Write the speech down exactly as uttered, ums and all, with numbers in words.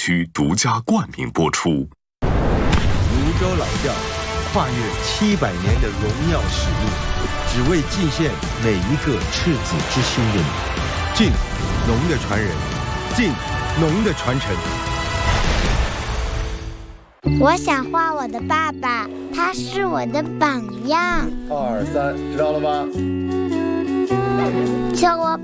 区独家冠名播出。 泸州老调，跨越七百年的荣耀使命，只为敬献每一个赤子之心的你。敬农的传人，敬农的传承。 我想画我的爸爸，他是我的榜样。 二三，知道了吗？ 叫我